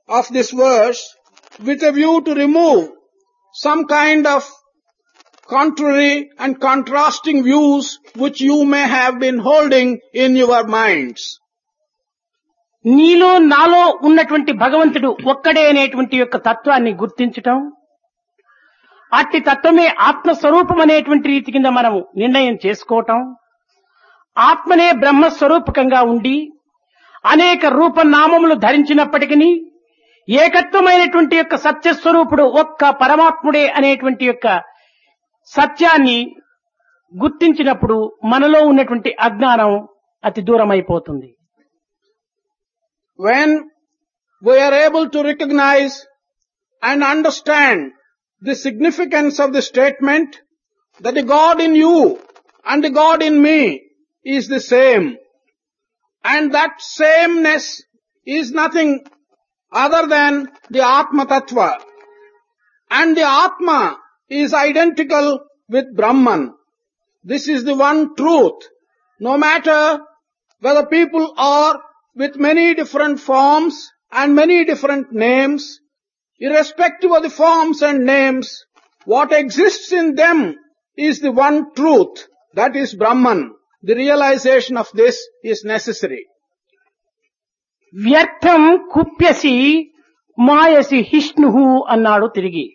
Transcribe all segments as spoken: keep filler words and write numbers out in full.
of this verse with a view to remove some kind of contrary and contrasting views which you may have been holding in your minds. నీలో నాలో ఉన్నటువంటి భగవంతుడు ఒక్కడే అనేటువంటి యొక్క తత్వాన్ని గుర్తించటం, అట్టి తత్వమే ఆత్మస్వరూపం అనేటువంటి రీతి కింద మనం నిర్ణయం చేసుకోవటం, ఆత్మనే బ్రహ్మస్వరూపకంగా ఉండి అనేక రూపనామములు ధరించినప్పటికీ ఏకత్వమైనటువంటి యొక్క సత్యస్వరూపుడు ఒక్క పరమాత్ముడే అనేటువంటి యొక్క సత్యాన్ని గుర్తించినప్పుడు మనలో ఉన్నటువంటి అజ్ఞానం అతి దూరం అయిపోతుంది. When we are able to recognize and understand the significance of the statement that the God in you and the God in me is the same, and that sameness is nothing other than the Atma Tattva, and the Atma is identical with Brahman. This is the one truth. No matter whether people are with many different forms and many different names, irrespective of the forms and names, what exists in them is the one truth, that is Brahman. The realization of this is necessary. వ్యర్థం కుప్యసి మాయసి హిష్ణుహు అన్నాడు తిరిగి.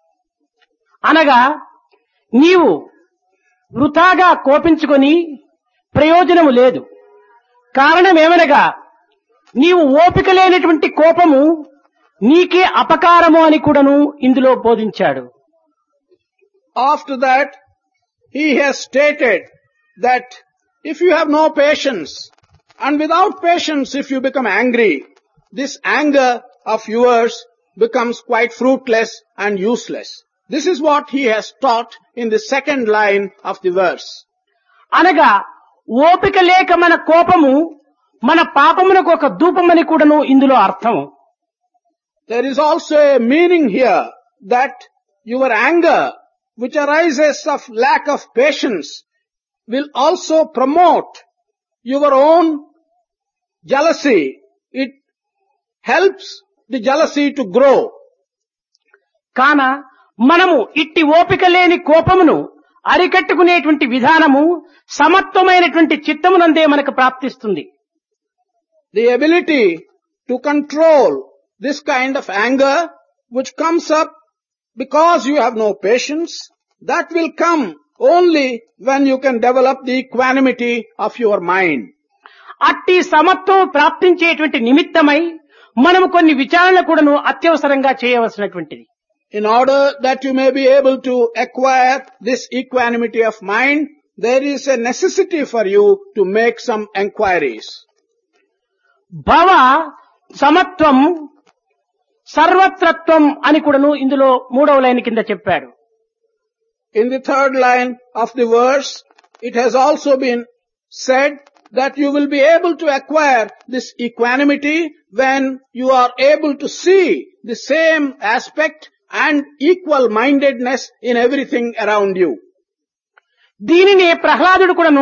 అనగా నీవు వృథాగా కోపించుకొని ప్రయోజనము లేదు. కారణమేమనగా నీవు ఓపిక లేనటువంటి కోపము నీకే అపకారము అని కూడాను ఇందులో బోధించాడు. After that, he has stated that if you have no patience, and without patience if you become angry, this anger of yours becomes quite fruitless and useless. This is what he has taught in the second line of the verse. అనగా ఓపిక లేక మన కోపము మన పాపమునకు ఒక ధూపమని కూడాను ఇందులో అర్థం. There is also a meaning here that your anger, which arises of lack of patience, will also promote your own jealousy. It helps the jealousy to grow. కాన మనము ఇట్టి ఓపిక లేని కోపమును అరికట్టుకునేటువంటి విధానము సమత్వమైనటువంటి చిత్తమునందే మనకు ప్రాప్తిస్తుంది. The ability to control this kind of anger which comes up because you have no patience, that will come only when you can develop the equanimity of your mind. అట్టి సమత్వం ప్రాప్తించేటువంటి నిమిత్తమై మనము కొన్ని విచారణ కూడాను అత్యవసరంగా చేయవలసినటువంటిది. In order that you may be able to acquire this equanimity of mind, there is a necessity for you to make some enquiries. భవ సమత్వం సర్వత్రత్వం అని కూడాను ఇందులో మూడవ లైన్ కింద చెప్పాడు. In the third line of the verse, it has also been said that you will be able to acquire this equanimity when you are able to see the same aspect and equal mindedness in everything around you. దీనినే ప్రహ్లాదుడు కూడాను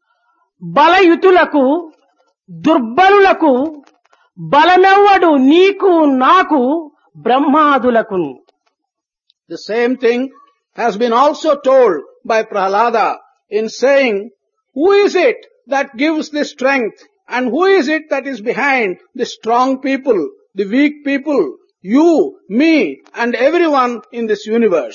బలయుతులకు దుర్బలులకు బలమెవ్వడు నీకు నాకు బ్రహ్మాదులకు. The same thing has been also told by Prahlada in saying, who is it that gives the strength and who is it that is behind the strong people, the weak people, you, me and everyone in this universe.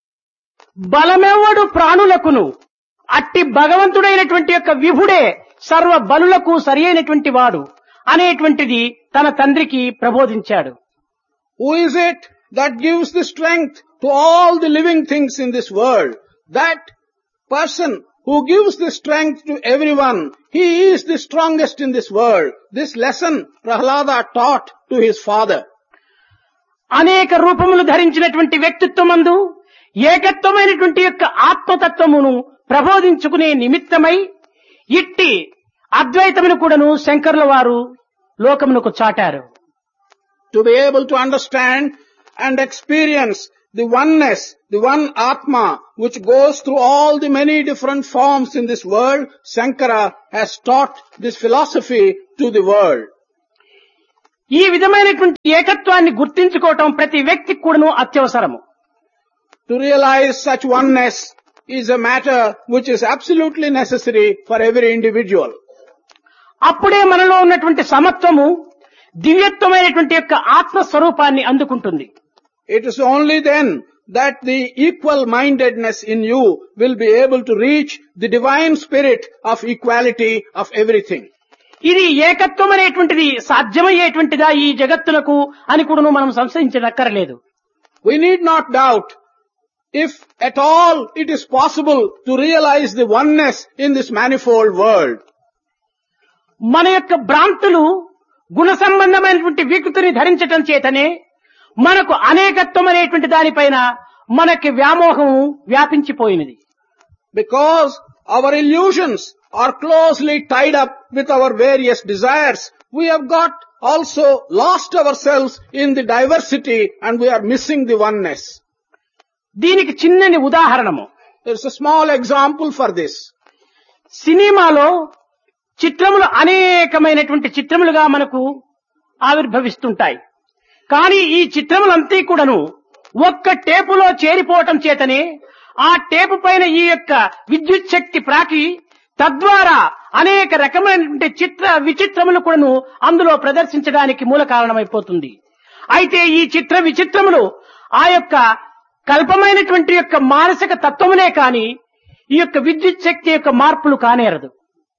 బలమెవ్వడు ప్రాణులకును అట్టి భగవంతుడైనటువంటి యొక్క విభుడే సర్వ బలులకు సరి అయినటువంటి వాడు అనేటువంటిది తన తండ్రికి ప్రబోధించాడు. Who is it that gives the strength to all the living things in this world? That person who gives the strength to everyone, he is the strongest in this world. This lesson Prahlada taught to his father. అనేక రూపములు ధరించినటువంటి వ్యక్తిత్వమందు ఏకత్వమైనటువంటి యొక్క ఆత్మతత్వమును ప్రబోధించుకునే నిమిత్తమై ఇట్టి అద్వైతమును కూడాను శంకరుల వారు లోకమునకు చాటారు. To be able to understand and experience the oneness, the one Atma, which goes through all the many different forms in this world, Shankara has taught this philosophy to the world. ఈ విధమైనటువంటి ఏకత్వాన్ని గుర్తించుకోవటం ప్రతి వ్యక్తికి కూడాను అత్యవసరము. To realize such oneness is a matter which is absolutely necessary for every individual. అప్పుడే మనలో ఉన్నటువంటి సమత్వము దివ్యత్వమైనటువంటి యొక్క ఆత్మస్వరూపాన్ని అందుకుంటుంది. It is only then that the equal-mindedness in you will be able to reach the divine spirit of equality of everything. ఇది ఏకత్వం అనేటువంటిది సాధ్యమయ్యేటువంటిదా ఈ జగత్తులకు అని కూడా మనం సంశయించనక్కరలేదు. We need not doubt if at all it is possible to realize the oneness in this manifold world. మన యొక్క భ్రాంతులు గుణ సంబంధమైనటువంటి వికృతిని ధరించటం చేతనే మనకు అనేకత్వం అనేటువంటి దానిపైన మనకి వ్యామోహం వ్యాపించిపోయినది. Because our illusions are closely tied up with our various desires, we have got also lost ourselves in the diversity and we are missing the oneness. దీనికి చిన్నని ఉదాహరణము. There is a small example for this. సినిమాలో చిత్రములు అనేకమైనటువంటి చిత్రములుగా మనకు ఆవిర్భవిస్తుంటాయి. కానీ ఈ చిత్రములంతా కూడాను ఒక్క టేపులో చేరిపోవటం చేతనే ఆ టేపు పైన ఈ యొక్క విద్యుత్ శక్తి ప్రాకి తద్వారా అనేక రకమైనటువంటి చిత్ర విచిత్రములు కూడాను అందులో ప్రదర్శించడానికి మూల కారణమైపోతుంది. అయితే ఈ చిత్ర విచిత్రములు ఆ యొక్క కల్పమైనటువంటి యొక్క మానసిక తత్వమునే కాని ఈ యొక్క విద్యుత్ శక్తి యొక్క మార్పులు కానేరదు.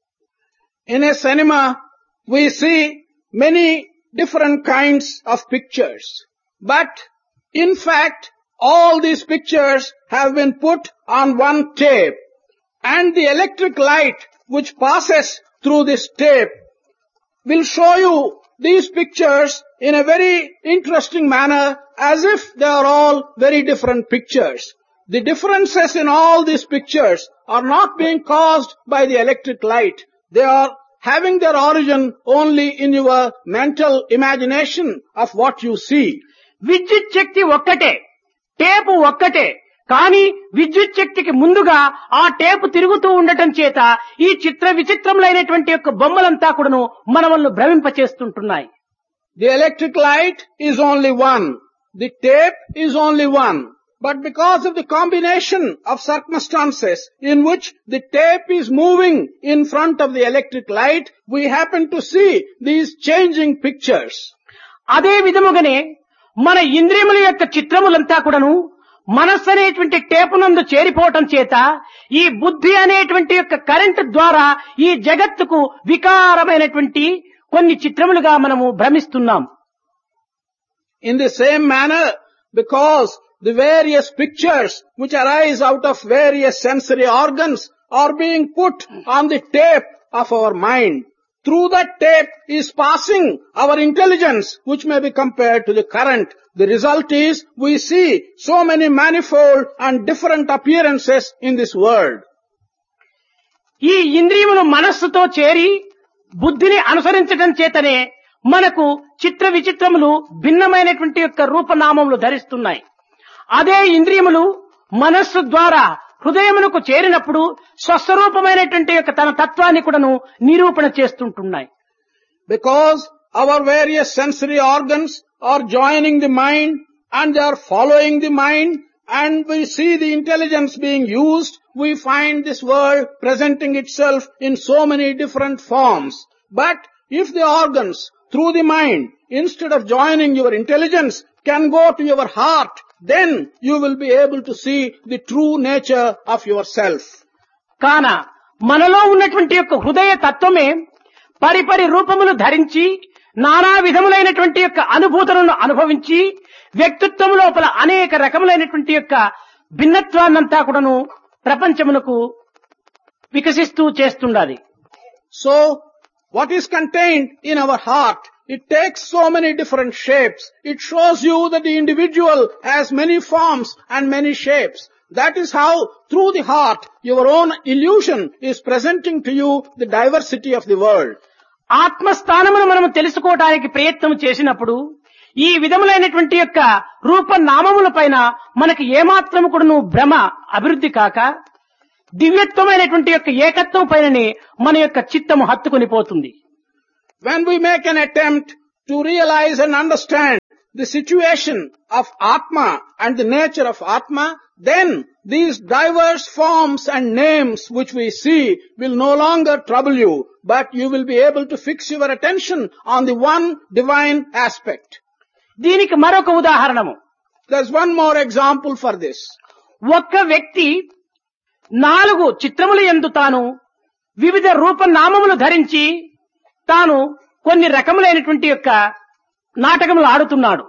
In a cinema, we see many different kinds of pictures. But, in fact, all these pictures have been put on one tape. And the electric light which passes through this tape will show you these pictures in a very interesting manner as if they are all very different pictures. The differences in all these pictures are not being caused by the electric light. They are having their origin only in your mental imagination of what you see. విద్యుత్ శక్తి ఒక్కటే, tape ఒక్కటే, కానీ విద్యుత్ శక్తికి ముందుగా ఆ tape తిరుగుతూ ఉండటం చేత ఈ చిత్ర విచిత్రములైనటువంటి యొక్క బొమ్మలంతా కూడాను మన వల్ల భ్రమింపచేస్తుంటున్నాయి. The electric light is only one. The tape is only one. But because of the combination of circumstances in which the tape is moving in front of the electric light, we happen to see these changing pictures. అదే విధముగానే మన ఇంద్రియముల యొక్క చిత్రములంతా కూడాను మనస్సు అనేటువంటి టేపునందు చేరిపోవటం చేత ఈ బుద్ధి అనేటువంటి యొక్క కరెంటు ద్వారా ఈ జగత్తుకు వికారమైనటువంటి కొన్ని చిత్రములుగా మనము భ్రమిస్తున్నాం. In the same manner, because the various pictures which arise out of various sensory organs are being put on the tape of our mind. Through that tape is passing our intelligence, which may be compared to the current. The result is we see so many manifold and different appearances in this world. ఈ ఇంద్రియములు మనస్సుతో చేరి బుద్ధిని అనుసరించడం చేతనే మనకు చిత్ర విచిత్రములు భిన్నమైనటువంటి యొక్క రూపనామములు ధరిస్తున్నాయి. అదే ఇంద్రియములు మనస్సు ద్వారా హృదయమునకు చేరినప్పుడు స్వస్వరూపమైనటువంటి యొక్క తన తత్వాన్ని కూడాను నిరూపణ చేస్తుంటున్నాయి. Because our various sensory organs are joining the mind and they are following the mind and we see the intelligence being used, we find this world presenting itself in so many different forms. But if the organs through the mind, instead of joining your intelligence, can go to your heart, then you will be able to see the true nature of yourself. కాన మనలో ఉన్నటువంటి యొక్క హృదయ తత్వమే పరిపరి రూపములు ధరించి నానా విధములైనటువంటి యొక్క అనుభూతులను అనుభవించి వ్యక్తిత్వం లోపల అనేక రకములైనటువంటి యొక్క భిన్నత్వాన్నంతా కూడాను ప్రపంచమునకు వికసిస్తూ చేస్తుండాలి. So, what is contained in our heart, it takes so many different shapes. It shows you that the individual has many forms and many shapes. That is how, through the heart, your own illusion is presenting to you the diversity of the world. ఆత్మస్థానమును మనం తెలుసుకోవడానికి ప్రయత్నం చేసినప్పుడు ఈ విధములైనటువంటి యొక్క రూప నామముల పైన మనకి ఏమాత్రము కూడాను భ్రమ అభివృద్ధి కాక దివ్యత్వమైనటువంటి యొక్క ఏకత్వం పైననే మన యొక్క చిత్తము హత్తుకొని పోతుంది. When we make an attempt to realize and understand the situation of Atma and the nature of Atma, then these diverse forms and names which we see will no longer trouble you, but you will be able to fix your attention on the one divine aspect. దీనికి మరొక ఉదాహరణము. There's one more example for this. ఒక్క వ్యక్తి నాలుగు చిత్రముల యందు తాను వివిధ రూపనామములు ధరించి తాను కొన్ని రకములైనటువంటి యొక్క నాటకములు ఆడుతున్నాడు.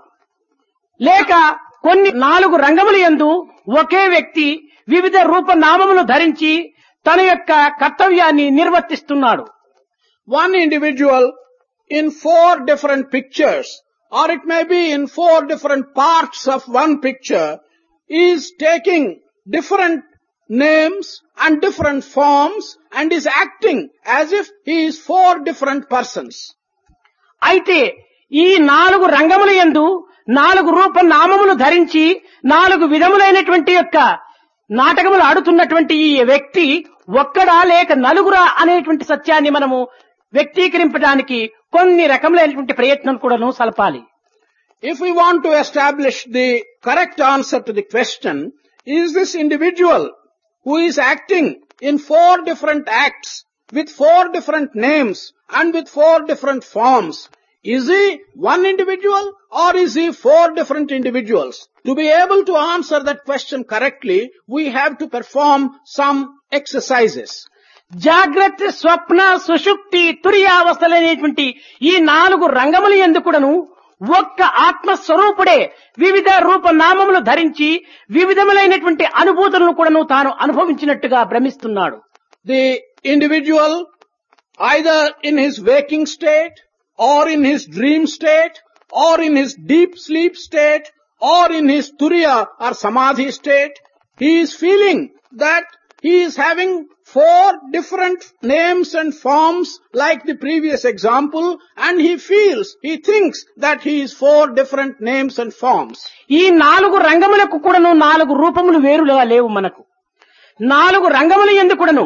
లేక కొన్ని నాలుగు రంగముల యందు ఒకే వ్యక్తి వివిధ రూపనామములు ధరించి తన యొక్క కర్తవ్యాన్ని నిర్వర్తిస్తున్నాడు. One individual in four different pictures, or it may be in four different parts of one picture, is taking different names and different forms and is acting as if he is four different persons. అయితే ఈ నాలుగు రంగముల యందు నాలుగు రూప నామములు ధరించి నాలుగు విధములైనటువంటి యొక్క నాటకములు ఆడుతున్నటువంటి ఈ వ్యక్తి ఒక్కడా లేక నలుగురా అనేటువంటి సత్యాన్ని మనము వ్యక్తీకరించడానికి కొన్ని రకములైనటువంటి ప్రయత్నం కూడాను సలపాలి. If we want to establish the correct answer to the question, is this individual who is acting in four different acts with four different names and with four different forms, is he one individual or is he four different individuals? To be able to answer that question correctly, we have to perform some exercises. జాగ్రత్త, స్వప్న, సుషుప్తి, తురియావస్థలనేటువంటి ఈ నాలుగు రంగముల యందు కూడాను ఒక్క ఆత్మస్వరూపుడే వివిధ రూపనామములు ధరించి వివిధములైనటువంటి అనుభూతులను కూడాను తాను అనుభవించినట్టుగా భ్రమిస్తున్నాడు. The individual, either in his waking state, or in his dream state, or in his deep sleep state, or in his turiya or samadhi state, he is feeling that he is having four different names and forms like the previous example, and he feels, he thinks that he is four different names and forms. ఈ నాలుగు రంగములకు కూడాను నాలుగు రూపములు వేరుగా లేవు. మనకు నాలుగు రంగముల యందు కూడాను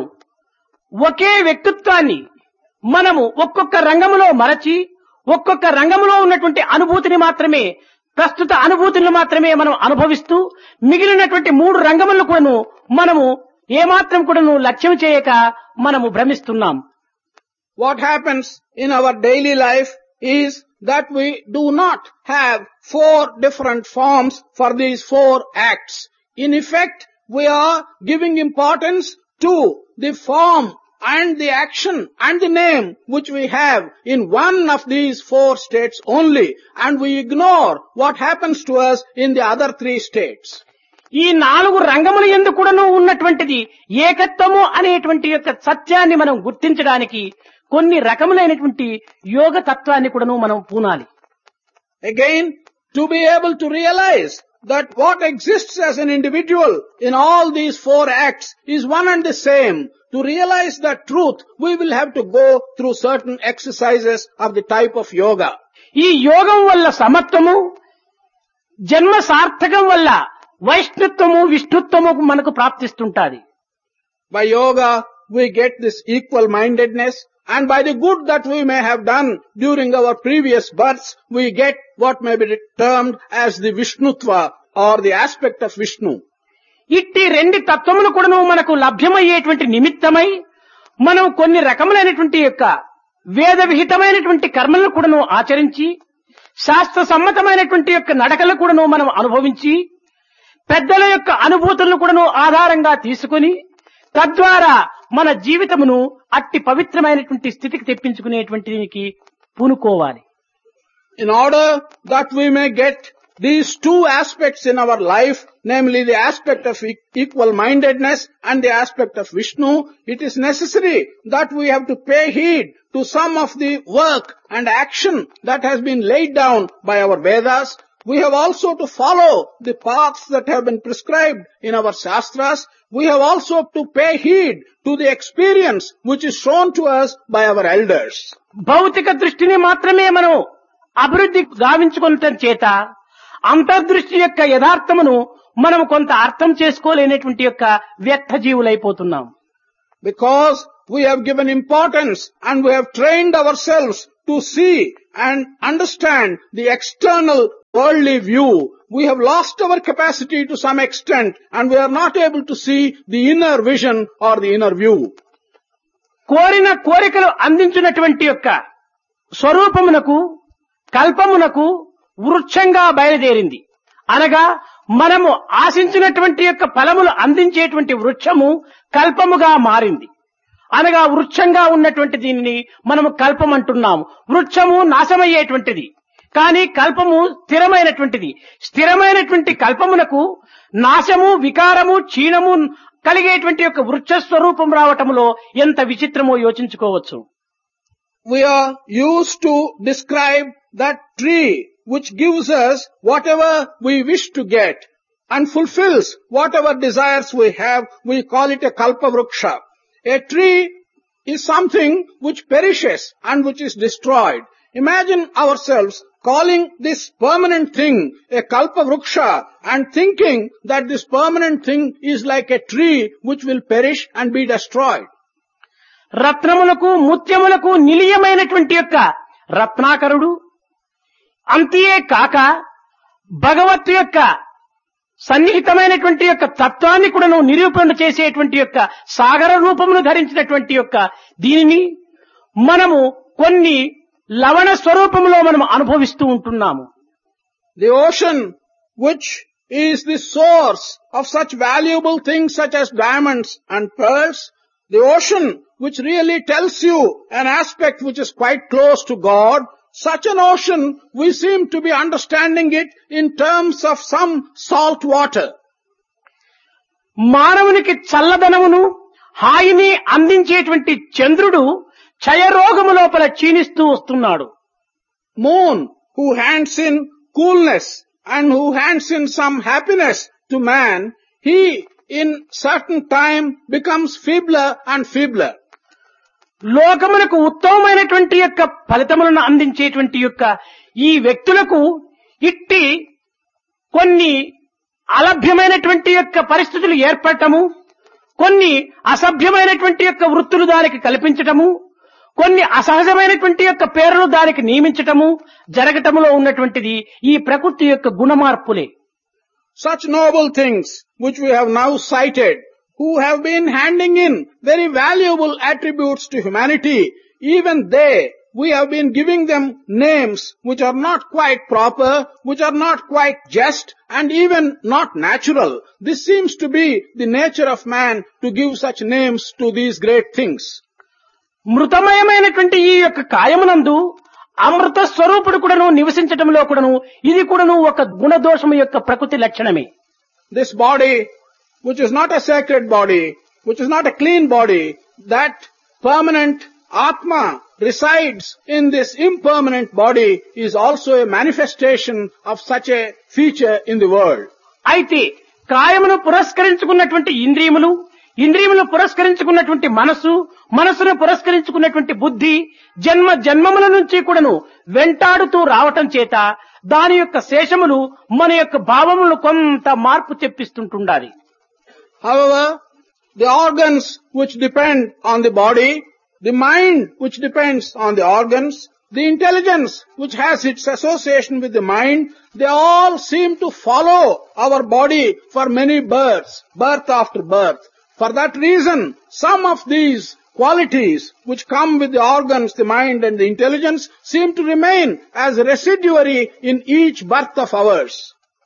ఒకే వ్యక్తిత్వాన్ని మనము ఒక్కొక్క రంగములో మరచి ఒక్కొక్క రంగములో ఉన్నటువంటి అనుభూతిని మాత్రమే, ప్రస్తుత అనుభూతిని మాత్రమే మనం అనుభవిస్తూ మిగిలినటువంటి మూడు రంగములను కూడాను మనము ఏమాత్రం కూడాను లక్ష్యం చేయక మనము భ్రమిస్తున్నాం. What happens in our daily life is that we do not have four different forms for these four acts. In effect, we are giving importance to the form and the action and the name which we have in one of these four states only, and we ignore what happens to us in the other three states. ఈ నాలుగు రంగముల యందు కూడాను ఉన్నటువంటిది ఏకత్వము అనేటువంటి యొక్క సత్యాన్ని మనం గుర్తించడానికి కొన్ని రకములైనటువంటి యోగ తత్వాన్ని కూడాను మనం పూనాలి. Again, to be able to realize that what exists as an individual in all these four acts is one and the same, to realize that truth, we will have to go through certain exercises of the type of yoga. ఈ యోగం వల్ల సమత్వము, జన్మ సార్థకం వల్ల వైష్ణుత్వము, విష్ణుత్వము మనకు ప్రాప్తిస్తుంటాది. By yoga, we get this equal mindedness, and by the good that we may have done during our previous births, we get what may be termed as the Vishnutva or the aspect of Vishnu. ఇట్టి రెండు తత్వములు కూడాను మనకు లభ్యమయ్యేటువంటి నిమిత్తమై మనం కొన్ని రకములైనటువంటి యొక్క వేద విహితమైనటువంటి కర్మలను కూడాను ఆచరించి శాస్త్ర సమ్మతమైనటువంటి యొక్క నడకలను కూడాను మనం అనుభవించి పెద్దల యొక్క అనుభూతులను కూడాను ఆధారంగా తీసుకుని తద్వారా మన జీవితమును అట్టి పవిత్రమైనటువంటి స్థితికి తెప్పించుకునేటువంటి పూనుకోవాలి. In order that we may get these two aspects in our life, namely the aspect of equal mindedness and the aspect of Vishnu, it is necessary that we have to pay heed to some of the work and action that has been laid down by our Vedas. We have also to follow the paths that have been prescribed in our Shastras. We have also to pay heed to the experience which is shown to us by our elders. భౌతిక దృష్టిని మాత్రమే మనం అభివృద్ధి గావించుకోవటం చేత అంతర్దృష్టి యొక్క యథార్థమును మనం కొంత అర్థం చేసుకోలేనటువంటి యొక్క వ్యర్థ జీవులైపోతున్నాం. Because we have given importance and we have trained ourselves to see and understand the external worldly view. We have lost our capacity to some extent and we are not able to see the inner vision or the inner view. కోరిన కోరికలు అందించినటువంటి యొక్క స్వరూపమునకు కల్పమునకు వృక్షంగా బయలుదేరింది. అనగా మనము ఆశించినటువంటి యొక్క ఫలములు అందించేటువంటి వృక్షము కల్పముగా మారింది. అనగా వృక్షంగా ఉన్నటువంటి దీనిని మనము కల్పమంటున్నాము. వృక్షము నాశమయ్యేటువంటిది, కానీ కల్పము స్థిరమైనటువంటిది. స్థిరమైనటువంటి కల్పమునకు నాశము, వికారము, క్షీణము కలిగేటువంటి యొక్క వృక్ష స్వరూపం రావటంలో ఎంత విచిత్రమో యోచించుకోవచ్చు. We are used to describe that tree which gives us whatever we wish to get and fulfills whatever desires we have. We call it a kalpavruksha. A tree is something which perishes and which is destroyed. Imagine ourselves calling this permanent thing a kalpavruksha and thinking that this permanent thing is like a tree which will perish and be destroyed. రత్నములకు ముత్యములకు నిలయమైనటువంటి యొక్క రత్నాకరుడు, అంతే కాక భగవత్తు యొక్క సన్నిహితమైనటువంటి యొక్క తత్వాన్ని కూడా నిరూపణ చేసేటువంటి యొక్క సాగర రూపమును ధరించినటువంటి యొక్క దీనిని మనము కొన్ని లవణ స్వరూపంలో మనం అనుభవిస్తూ ఉంటున్నాము. The ocean, which is the source of such valuable things such as diamonds and pearls, the ocean which really tells you an aspect which is quite close to God, such an ocean we seem to be understanding it in terms of some salt water. మానవునికి చల్లదనమును హాయిని అందించేటువంటి చంద్రుడు క్షయరోగము లోపల క్షీణిస్తూ వస్తున్నాడు. Moon, who hands in coolness and who hands in some happiness to man, he in certain time becomes feebler and feebler. లోకమునకు ఉత్తమమైనటువంటి యొక్క ఫలితములను అందించేటువంటి యొక్క ఈ వ్యక్తులకు ఇట్టి కొన్ని అలభ్యమైనటువంటి యొక్క పరిస్థితులు ఏర్పడటము, కొన్ని అసభ్యమైనటువంటి యొక్క వృత్తులు దానికి కల్పించటము, కొన్ని అసహజమైనటువంటి యొక్క పేర్లు దానికి నియమించటము జరగటములో ఉన్నటువంటిది ఈ ప్రకృతి యొక్క గుణమార్పులే. Such noble things which we have now cited, who have been handing in very valuable attributes to humanity, even they, we have been giving them names which are not quite proper, which are not quite just, and even not natural. This seems to be the nature of man to give such names to these great things. మృతమయమైనటువంటి ఈ యొక్క కాయమునందు అమృత స్వరూపుడు కూడాను నివసించటంలో కూడాను ఇది కూడాను ఒక గుణదోషము యొక్క ప్రకృతి లక్షణమే. This body, which is not a sacred body, which is not a clean body, that permanent Atma resides in this impermanent body is also a manifestation of such a feature in the world. అయితే కాయమును పురస్కరించుకున్నటువంటి ఇంద్రియములు, ఇంద్రియములను పురస్కరించుకున్నటువంటి మనసు, మనసును పురస్కరించుకున్నటువంటి బుద్ధి జన్మ జన్మముల నుంచి కూడాను వెంటాడుతూ రావటం చేత దాని యొక్క శేషములు మన యొక్క భావములను కొంత మార్పు తెప్పిస్తుంటుండాలి. However, the organs which depend on the body, the mind which depends on the organs, the intelligence which has its association with the mind, they all seem to follow our body for many births, birth after birth. For that reason, some of these qualities which come with the organs, the mind and the intelligence seem to remain as residuary in each birth of ours.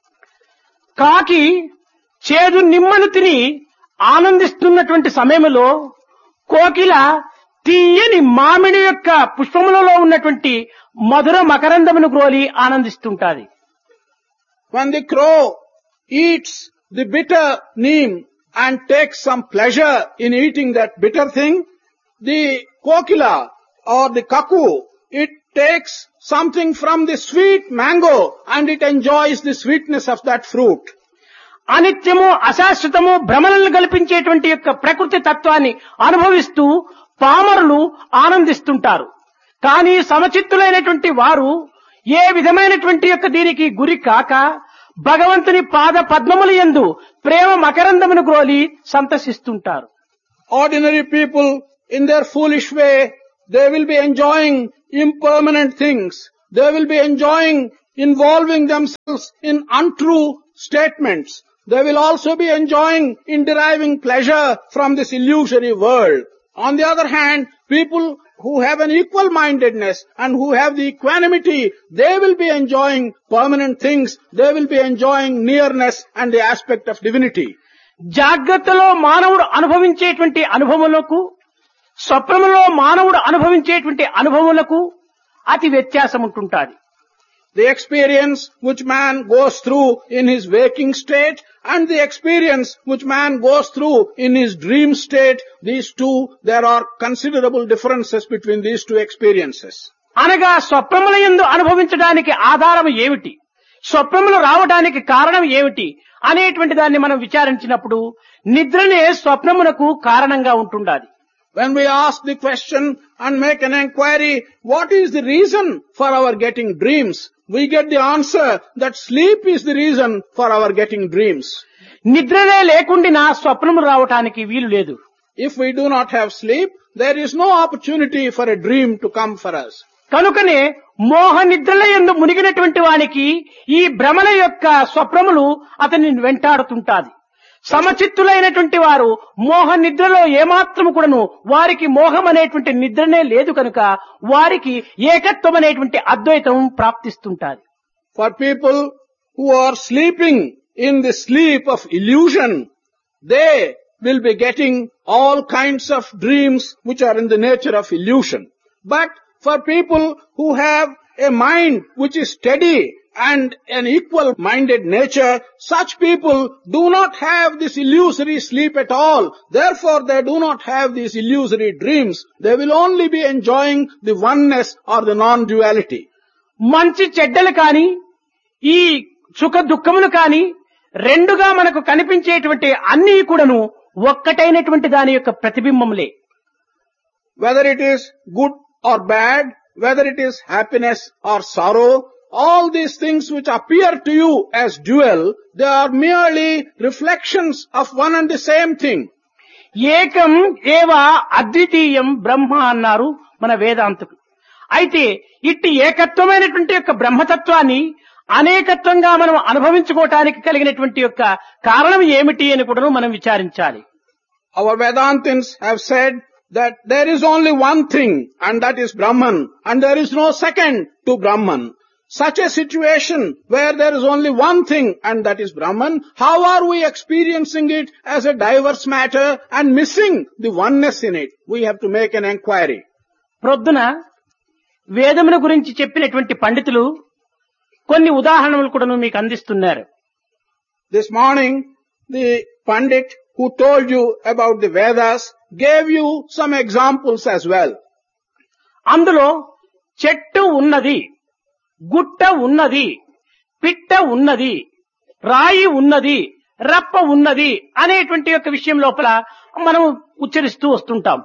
కాకి చేదు నిమ్మను తిని ఆనందిస్తున్నటువంటి సమయంలో కోకిల తీయని మామిడి యొక్క పుష్పములలో ఉన్నటువంటి మధుర మకరందమును గ్రోలి ఆనందిస్తుంటాది. When the crow eats the bitter neem and takes some pleasure in eating that bitter thing, the kokila or the cuckoo, it takes something from the sweet mango and it enjoys the sweetness of that fruit. అనిత్యము అశాశ్వతము భ్రమలను కల్పించేటువంటి యొక్క ప్రకృతి తత్వాన్ని అనుభవిస్తూ పామరులు ఆనందిస్తుంటారు. కానీ సమచిత్తులైనటువంటి వారు ఏ విధమైనటువంటి యొక్క దీనికి గురి కాక భగవంతుని పాద పద్మముల యందు ప్రేమ మకరందమును గ్రోలి సంతసిస్తుంటారు. Ordinary people in their foolish way, they will be enjoying impermanent things. They will be enjoying involving themselves in untrue statements. They will also be enjoying in deriving pleasure from this illusory world. On the other hand, people who have an equal mindedness and who have the equanimity, they will be enjoying permanent things. They will be enjoying nearness and the aspect of divinity. జాగ్రత్తలో మానవుడు అనుభవించేటువంటి అనుభవములకు స్వప్నములో మానవుడు అనుభవించేటువంటి అనుభవములకు అతి వ్యత్యాసం ఉంటుంటాది. The experience which man goes through in his waking state and the experience which man goes through in his dream state, these two, there are considerable differences between these two experiences. అనగా స్వప్నముల యందు అనుభవించడానికి ఆధారం ఏమిటి, స్వప్నములు రావడానికి కారణం ఏమిటి అనేటువంటి దాన్ని మనం విచారించినప్పుడు నిద్రనే స్వప్నమునకు కారణంగా ఉంటుండాలి. When we ask the question and make an inquiry, what is the reason for our getting dreams? We get the answer that sleep is the reason for our getting dreams. నిద్రనే లేకుండా స్వప్నము రావటానికి వీలు లేదు. If we do not have sleep, there is no opportunity for a dream to come for us. కనుకనే మోహ నిద్రల యందు మునిగినటువంటి వానికి ఈ భ్రమల యొక్క స్వప్నములు అతనిని వెంటాడుతుంటాది. సమచిత్తులైనటువంటి వారు మోహ నిద్రలో ఏమాత్రము కూడాను వారికి మోహం అనేటువంటి నిద్రనే లేదు కనుక వారికి ఏకత్వం అనేటువంటి అద్వైతం ప్రాప్తిస్తుంటాది. For people who are sleeping in the sleep of illusion, they will be getting all kinds of dreams which are in the nature of illusion. But for people who have a mind which is steady and an equal-minded nature, such people do not have this illusory sleep at all. Therefore, they do not have these illusory dreams. They will only be enjoying the oneness or the non-duality. మంచి చెడ్డలు కాని ఈ సుఖ దుఃఖములు కాని రెండుగా మనకు కనిపించేటువంటి అన్ని కూడాను ఒక్కటైనటువంటి దాని యొక్క ప్రతిబింబములే. Whether it is good or bad, whether it is happiness or sorrow, all these things which appear to you as dual, they are merely reflections of one and the same thing. ఏకం ఏవ అద్వితీయం బ్రహ్మ అన్నారు మన వేదాంతులు. అయితే ఇట్టి ఏకత్వమైనటువంటి యొక్క బ్రహ్మతత్వాన్ని అనేకత్వంగా మనం అనుభవించుకోవటానికి కలిగినటువంటి యొక్క కారణం ఏమిటి అని కూడా మనం విచారించాలి. Our Vedantins have said that there is only one thing and that is Brahman, and there is no second to Brahman. Such a situation where there is only one thing and that is Brahman, how are we experiencing it as a diverse matter and missing the oneness in it? We have to make an inquiry. ప్రొద్దున వేదముల గురించి చెప్పినటువంటి పండితులు కొన్ని ఉదాహరణలు కూడా మీకు అందిస్తున్నారు. This morning, the Pandit who told you about the Vedas gave you some examples as well. అందులో చెట్టు ఉన్నది, గుట్ట ఉన్నది, పిట్ట ఉన్నది, రాయి ఉన్నది, రప్ప ఉన్నది అనేటువంటి యొక్క విషయం లోపల మనం ఉచ్చరిస్తూ వస్తుంటాం.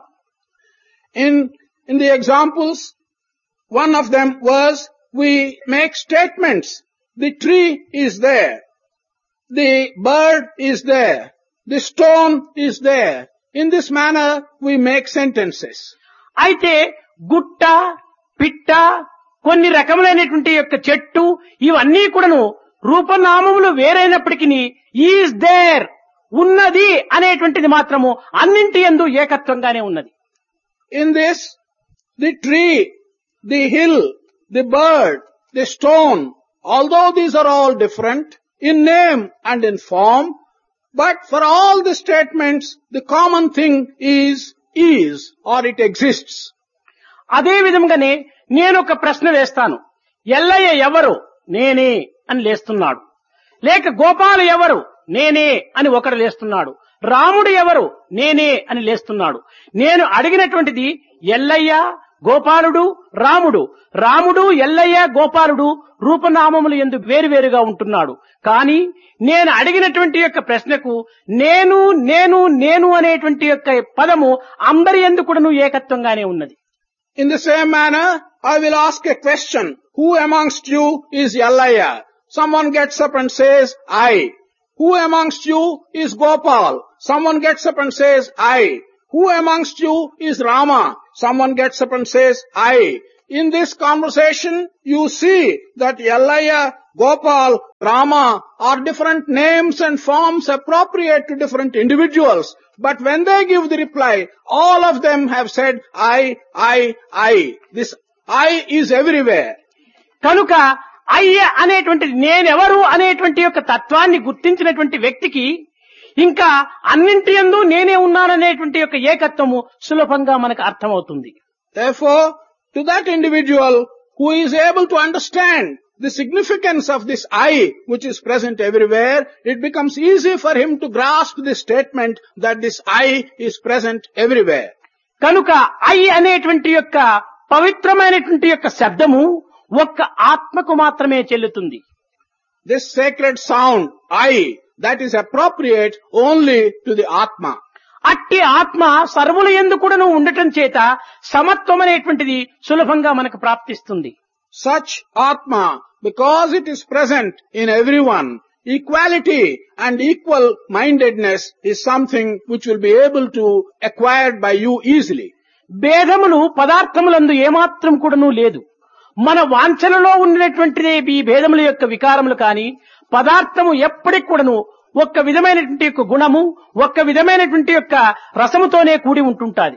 In, in the examples, one of them was we make statements. The tree is there. The bird is there. The stone is there. In this manner, we make sentences. అయితే గుట్ట, పిట్ట, కొన్ని రకములైనటువంటి యొక్క చెట్టు ఇవన్నీ కూడాను రూపనామములు వేరైనప్పటికీ ఈజ్ దేర్ ఉన్నది అనేటువంటిది మాత్రము అన్నింటి యందు ఏకత్వంగానే ఉన్నది. In this, the tree, the hill, the bird, the stone, although these are all different in name and in form, but for all the statements, the common thing is, is, or it exists. అదే విధంగానే నేను ఒక ప్రశ్న వేస్తాను. ఎల్లయ్య ఎవరు? నేనే అని లేస్తున్నాడు. లేక గోపాలు ఎవరు? నేనే అని ఒకడు లేస్తున్నాడు. రాముడు ఎవరు? నేనే అని లేస్తున్నాడు. నేను అడిగినటువంటిది ఎల్లయ్య, గోపాలుడు, రాముడు. రాముడు, ఎల్లయ్య, గోపాలుడు రూపనామములు యందు వేరువేరుగా ఉంటున్నాడు. కానీ నేను అడిగినటువంటి యొక్క ప్రశ్నకు నేను నేను నేను అనేటువంటి యొక్క పదము అందరి యందు కూడాను ఏకత్వంగానే ఉన్నది. In the same manner, I will ask a question. Who amongst you is Yallaya? Someone gets up and says, I. Who amongst you is Gopal? Someone gets up and says, I. Who amongst you is Rama? Someone gets up and says, I. In this conversation, you see that Yallaya, Gopal, Rama are different names and forms appropriate to different individuals. But when they give the reply, all of them have said, I, I, I. This I is everywhere. కనుక అయ్య అనేటువంటిది నేనెవరు అనేటువంటి యొక్క తత్వాన్ని గుర్తించినటువంటి వ్యక్తికి ఇంకా అన్నింటి యందు నేనే ఉన్నాననేటువంటి యొక్క ఏకత్వము సులభంగా మనకు అర్థమవుతుంది. Therefore, to that individual who is able to understand the significance of this I which is present everywhere, it becomes easy for him to grasp this statement that this I is present everywhere. కనుక I అనేటువంటి యొక్క పవిత్రమైనటువంటి యొక్క శబ్దము ఒక్క ఆత్మకు మాత్రమే చెల్లుతుంది. This sacred sound, I, that is appropriate only to the Atma. అట్టి ఆత్మ సర్వుల యందు కూడాను ఉండటం చేత సమత్వం అనేటువంటిది సులభంగా మనకు ప్రాప్తిస్తుంది. Such Atma, because it is present in everyone, equality and equal mindedness is something which will be able to acquired by you easily. భేదములు పదార్థములందు ఏమాత్రం కూడాను లేదు. మన వాంఛనలో ఉన్నటువంటిదే ఈ భేదముల యొక్క వికారములు కాని పదార్థము ఎప్పటికి కూడాను ఒక్క విధమైనటువంటి యొక్క గుణము ఒక్క విధమైనటువంటి యొక్క రసముతోనే కూడి ఉంటుంటాది.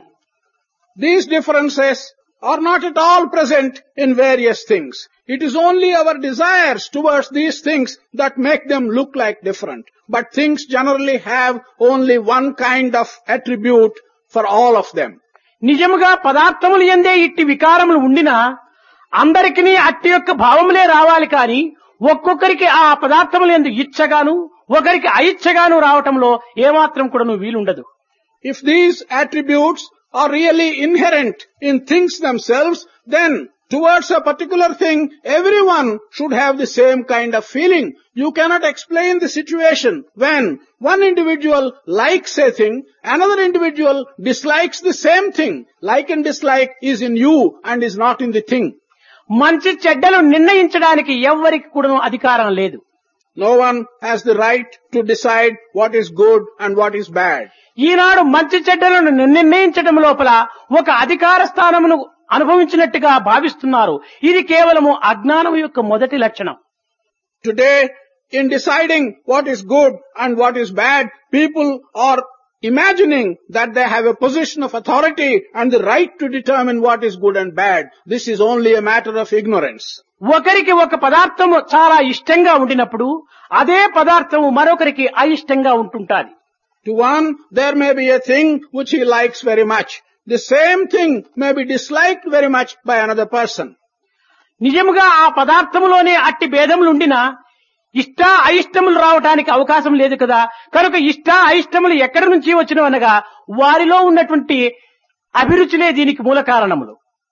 These differences are not at all present in various things. It is only our desires towards these things that make them look like different. But things generally have only one kind of attribute for all of them. నిజముగా పదార్థములు యందే ఇట్టి వికారములు ఉండినా అందరికీ అట్టి యొక్క భావములే రావాలి కాని ఒక్కొక్కరికి ఆ పదార్థములు యందు ఇచ్చగాను ఒకరికి అయిచ్చగాను రావటంలో ఏమాత్రం కూడాను వీలుండదు. If these attributes are really inherent in things themselves, then towards a particular thing, everyone should have the same kind of feeling. You cannot explain the situation when one individual likes a thing, another individual dislikes the same thing. Like and dislike is in you and is not in the thing. మంచి చెడ్డలు నిర్ణయించడానికి ఎవ్వరికి కూడాను అధికారం లేదు. No one has the right to decide what is good and what is bad. ఈనాడు మంచి చెడ్డలను నిర్ణయించడం లోపల ఒక అధికార స్థానమును అనుభవించినట్టుగా భావిస్తున్నారు. ఇది కేవలము అజ్ఞానం యొక్క మొదటి లక్షణం. Today, in deciding what is good and what is bad, people are imagining that they have a position of authority and the right to determine what is good and bad. This is only a matter of ignorance. ఒకరికి ఒక పదార్థము చాలా ఇష్టంగా ఉండినప్పుడు అదే పదార్థము మరొకరికి అయిష్టంగా ఉంటుంటాది. To one, there may be a thing which he likes very much. The same thing may be disliked very much by another person. నిజముగా ఆ పదార్థములోనే అట్టి భేదములు ఉండినా ఇష్ట అయిష్టములు రావడానికి అవకాశం లేదు కదా. కనుక ఇష్ట అయిష్టములు ఎక్కడి నుంచి వచ్చిన అనగా వారిలో ఉన్నటువంటి అభిరుచులే దీనికి మూల కారణములు.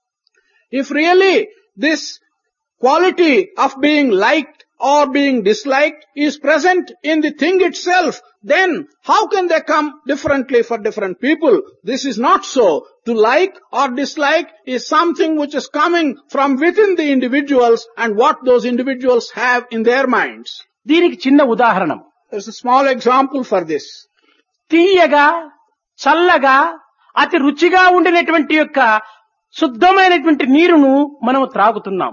If really this quality of being liked or being disliked is present in the thing itself, then how can they come differently for different people? This is not so. To like or dislike is something which is coming from within the individuals and what those individuals have in their minds. దీనికి చిన్న ఉదాహరణం. There's a small example for this. తీయగా చల్లగా అతి రుచిగా ఉండినటువంటి యొక్క శుద్ధమైనటువంటి నీరును మనం త్రాగుతున్నాం.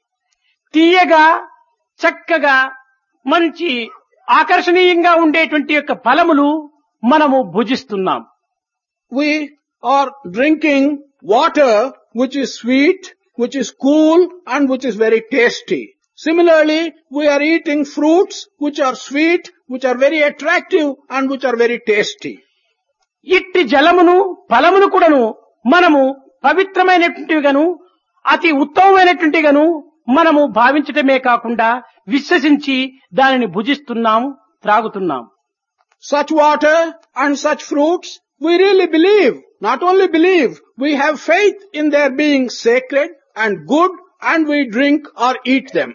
తీయగా చక్కగా మంచి ఆకర్షణీయంగా ఉండేటువంటి యొక్క ఫలములు మనము భుజిస్తున్నాం. We are drinking water which is sweet, which is cool and which is very tasty. Similarly, we are eating fruits which are sweet, which are very attractive and which are very tasty. ఇట్టి జలమును ఫలమును కూడాను మనము పవిత్రమైనటువంటివిగాను అతి ఉత్తమమైనటువంటిగాను మనము భావించటమే కాకుండా విశ్వసించి దానిని భుజిస్తున్నాము, త్రాగుతున్నాం. Such water and such fruits we really believe. Not only believe, we have faith in their being sacred and good and we drink or eat them.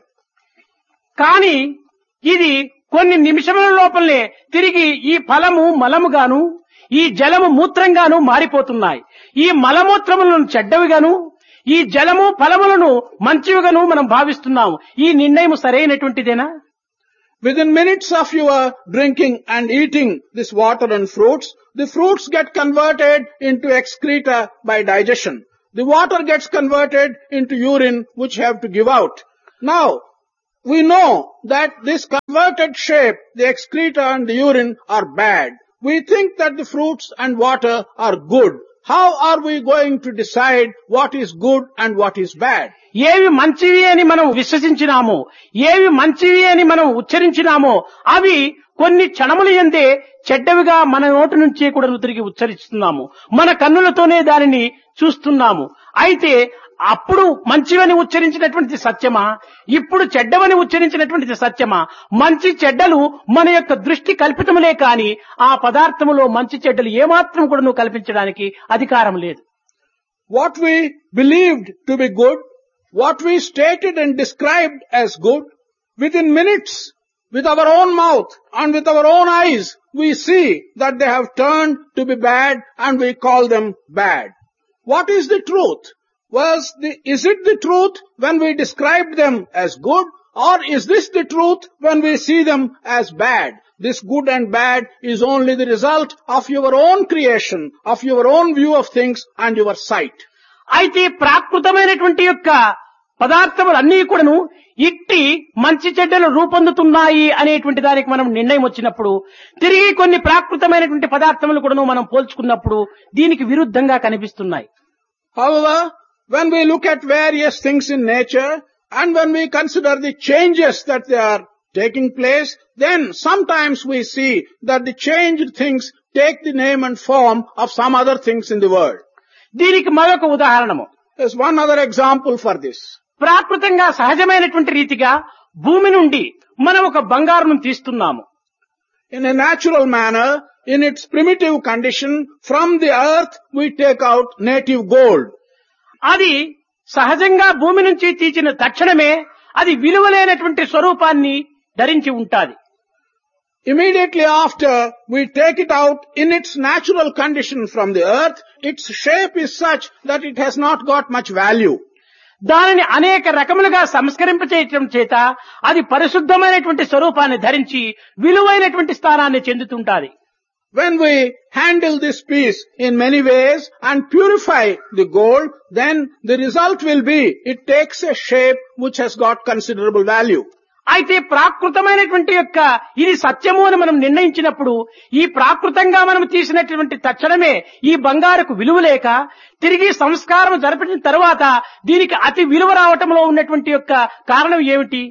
కానీ ఇది కొన్ని నిమిషముల లోపలనే తిరిగి ఈ ఫలము మలముగాను ఈ జలము మూత్రంగాను మారిపోతున్నాయి. ఈ మలమూత్రములను చెడ్డవిగాను ఈ జలము ఫలములను మంచివిగాను మనం భావిస్తున్నాము. ఈ నిర్ణయం సరైనటువంటిదేనా? Within minutes of your drinking and eating this water and fruits, the fruits get converted into excreta by digestion. The water gets converted into urine which have to give out. Now, we know that this converted shape, the excreta and the urine are bad. We think that the fruits and water are good. How are we going to decide what is good and what is bad? ఏవి మంచివి అని మనం విశ్వసించినామో, ఏవి మంచివి అని మనం ఉచ్చరించినామో అవి కొన్ని క్షణముల యందే చెడ్డవిగా మన నోటి నుంచి కూడా తిరిగి ఉచ్చరిస్తున్నాము. మన కన్నులతోనే దానిని చూస్తున్నాము. అయితే అప్పుడు మంచివని ఉచ్చరించినటువంటిది సత్యమా, ఇప్పుడు చెడ్డవని ఉచ్చరించినటువంటిది సత్యమా? మంచి చెడ్డలు మన యొక్క దృష్టి కల్పితములే కాని ఆ పదార్థములో మంచి చెడ్డలు ఏమాత్రం కూడా నువ్వు కల్పించడానికి అధికారం లేదు. What we believed to be good, what we stated and described as good, within minutes, with our own mouth and with our own eyes, we see that they have turned to be bad and we call them bad. What is the truth? Was the, is it the truth when we described them as good, or is this the truth when we see them as bad? This good and bad is only the result of your own creation, of your own view of things and your sight. అయితే ప్రాకృతమైనటువంటి యొక్క పదార్థములన్నీ కూడాను ఇట్టి మంచి చెడ్డలు రూపొందుతున్నాయి అనేటువంటి దానికి మనం నిర్ణయం వచ్చినప్పుడు తిరిగి కొన్ని ప్రాకృతమైనటువంటి పదార్థములు కూడాను మనం పోల్చుకున్నప్పుడు దీనికి విరుద్ధంగా కనిపిస్తున్నాయి. However, when we look at various things in nature and when we consider the changes that they are taking place, then sometimes we see that the changed things take the name and form of some other things in the world. దీనికి మరొక ఉదాహరణము. There's one other example for this. ప్రాకృతంగా సహజమైనటువంటి రీతిగా భూమి నుండి మనం ఒక బంగారం తీస్తున్నాము. In a natural manner, in its primitive condition, from the earth we take out native gold. అది సహజంగా భూమి నుంచి తీసిన తక్షణమే అది విలువలేనటువంటి స్వరూపాన్ని ధరించి ఉంటాది. Immediately after we take it out in its natural condition from the earth, its shape is such that it has not got much value. దానిని అనేక రకములుగా సంస్కరింపచేయటం చేత అది పరిశుద్ధమైనటువంటి స్వరూపాన్ని ధరించి విలువైనటువంటి స్థానాన్ని చెందుతుంటాది. When we handle this piece in many ways and purify the gold, then the result will be it takes a shape which has got considerable value. అయితే ప్రాకృతమైనటువంటి యొక్క ఇది సత్యము అని మనం నిర్ణయించినప్పుడు ఈ ప్రాకృతంగా మనం తీసినటువంటి తక్షణమే ఈ బంగారుకు విలువ లేక తిరిగి సంస్కారం జరిపిన తర్వాత దీనికి అతి విలువ రావటంలో ఉన్నటువంటి యొక్క కారణం ఏమిటి?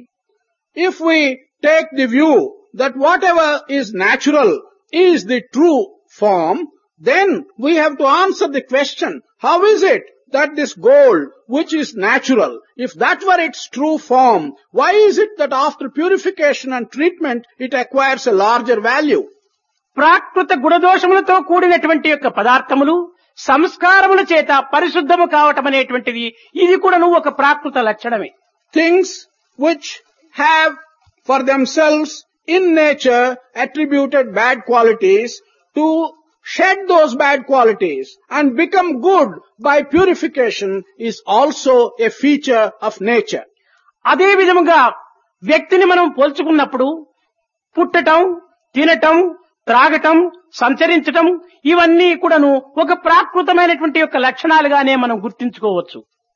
If we take the view that whatever is natural is the true form, then we have to answer the question, how is it that this gold, which is natural, if that were its true form, why is it that after purification and treatment it acquires a larger value? ప్రాకృత గుణదోషములతో కూడినటువంటి యొక్క పదార్థములు సంస్కారముల చేత పరిశుద్ధము కావటం అనేటువంటిది ఇది కూడా నువ్వు ఒక ప్రాకృత లక్షణమే. Things which have for themselves in nature attributed bad qualities to shed those bad qualities and become good by purification is also a feature of nature. అదే విధముగా వ్యక్తిని మనం పోల్చుకున్నప్పుడు పుట్టటం, తినటం, త్రాగటం, సంచరించటం ఇవన్నీ కూడాను ఒక ప్రాకృతమైనటువంటి యొక్క లక్షణాలుగానే మనం గుర్తించుకోవచ్చు.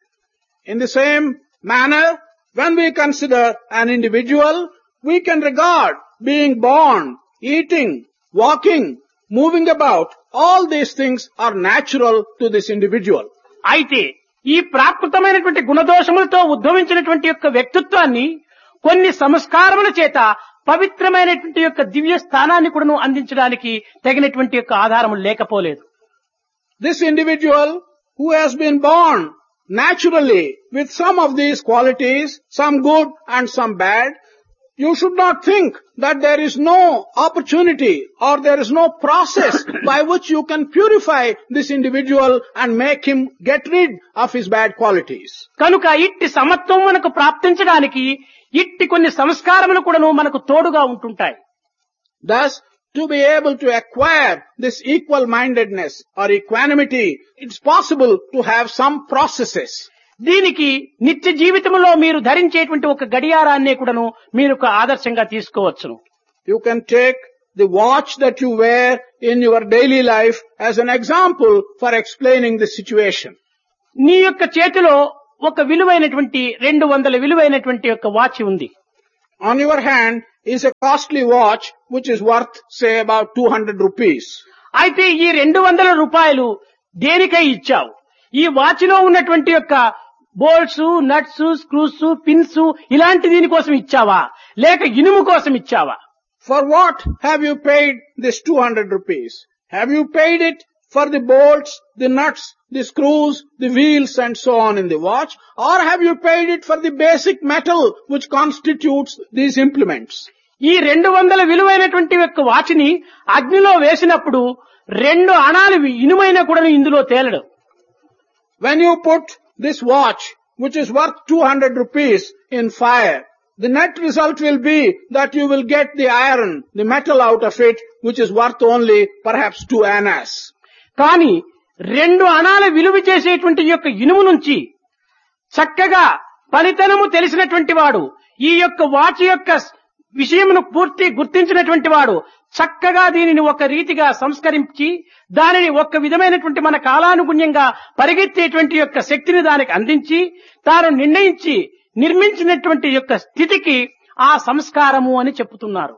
In the same manner, when we consider an individual, we can regard being born, eating, walking, moving about, all these things are natural to this individual. అయితే ఈ ప్రాకృతమైనటువంటి గుణదోషములతో ఉద్భవించినటువంటి యొక్క వ్యక్తిత్వాన్ని కొన్ని సంస్కారముల చేత పవిత్రమైనటువంటి యొక్క దివ్య స్థానాన్ని కూడా అందించడానికి తగినటువంటి యొక్క ఆధారము లేకపోలేదు. This individual who has been born naturally with some of these qualities, some good and some bad, you should not think that there is no opportunity or there is no process by which you can purify this individual and make him get rid of his bad qualities. కనుక ఇట్టి సమత్వం మనకు ప్రాప్తించడానికి ఇట్టి కొన్ని సంస్కారములు కూడాను మనకు తోడుగా ఉంటుంటాయి. Thus, to be able to acquire this equal-mindedness or equanimity, it's possible to have some processes. దీనికి నిత్య జీవితంలో మీరు ధరించేటువంటి ఒక గడియారాన్నే కూడాను మీరు ఒక ఆదర్శంగా తీసుకోవచ్చును. You can take the watch that you wear in your daily life as an example for explaining the situation. నీ యొక్క చేతిలో ఒక విలువైనటువంటి రెండు వందల విలువైనటువంటి యొక్క వాచ్ ఉంది. On your hand is a costly watch which is worth, say, about two hundred rupees. అయితే ఈ రెండు వందల రూపాయలు దేనికై ఇచ్చావు? ఈ వాచ్ లో ఉన్నటువంటి యొక్క బోల్ట్స్, నట్స్, స్క్రూస్, పిన్స్ ఇలాంటి దీనికోసం ఇచ్చావా, లేక ఇనుము కోసం ఇచ్చావా? For what have you paid this two hundred rupees? Have you paid it for the bolts, the nuts, the screws, the wheels and so on in the watch? Or have you paid it for the basic metal which constitutes these implements? ఈ రెండు వందల విలువైనటువంటి యొక్క వాచ్ని అగ్నిలో వేసినప్పుడు రెండు అణాలు ఇనుమైన కూడా ఇందులో తేలడు. When you put this watch, which is worth two hundred rupees, in fire, the net result will be that you will get the iron, the metal out of it, which is worth only perhaps two annas. కానీ రెండు అణాల విలువ చేసేటువంటి యొక్క ఇనుము నుంచి చక్కగా ఫలితనము తెలిసినటువంటి వాడు, ఈ యొక్క వాచ్ యొక్క విషయమును పూర్తి గుర్తించినటువంటి వాడు చక్కగా దీనిని ఒక రీతిగా సంస్కరించి దానిని ఒక విధమైనటువంటి మన కాలానుగుణ్యంగా పరిగెత్తేటువంటి యొక్క శక్తిని దానికి అందించి తాను నిర్ణయించి నిర్మించినటువంటి యొక్క స్థితికి ఆ సంస్కారము అని చెప్పుతున్నారు.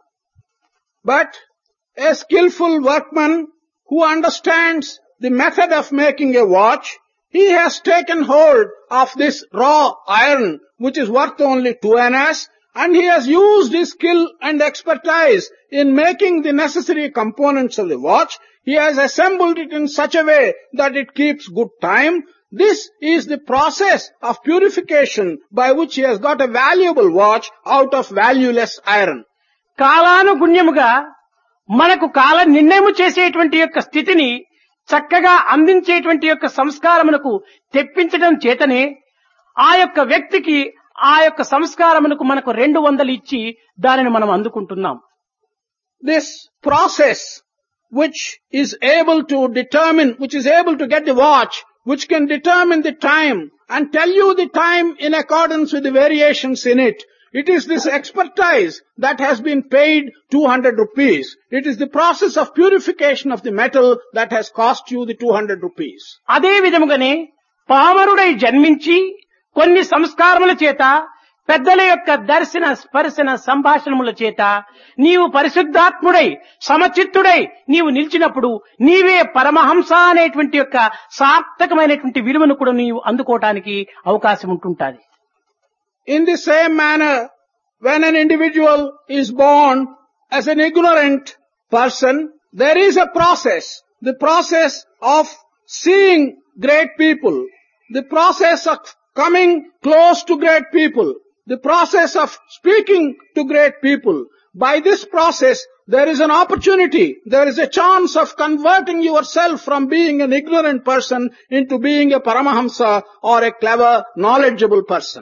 But a skillful workman who understands the method of making a watch, he has taken hold of this raw iron which is worth only two annas, and he has used his skill and expertise in making the necessary components of the watch. He has assembled it in such a way that it keeps good time. This is the process of purification by which he has got a valuable watch out of valueless iron. కాలానుగుణ్యముగా మనకు కాల నిర్ణయము చేసేటువంటి యొక్క స్థితిని చక్కగా అందించేటువంటి యొక్క సంస్కారమునకు తెప్పించడం చేతనే ఆ యొక్క వ్యక్తికి ఆ యొక్క సంస్కారమునకు మనకు రెండు వందలు ఇచ్చి దానిని మనం అందుకుంటున్నాం. This process which is able to determine, which is able to get the watch, which can determine the time and tell you the time in accordance with the variations in it, it is this expertise that has been paid two hundred rupees. It is the process of purification of the metal that has cost you the two hundred rupees. అదే విధముగానే పామరుడై జన్మించి కొన్ని సంస్కారముల చేత పెద్దల యొక్క దర్శన స్పర్శన సంభాషణముల చేత నీవు పరిశుద్ధాత్ముడై సమచిత్తుడై నీవు నిలిచినప్పుడు నీవే పరమహంస అనేటువంటి యొక్క సార్థకమైనటువంటి విలువను కూడా నీవు అందుకోవటానికి అవకాశం ఉంటుంటుంది. In the same manner, when an individual is born as an ignorant person, there is a process, the process of seeing great people, the process of coming close to great people, the process of speaking to great people. By this process, there is an opportunity, there is a chance of converting yourself from being an ignorant person into being a Paramahamsa or a clever, knowledgeable person.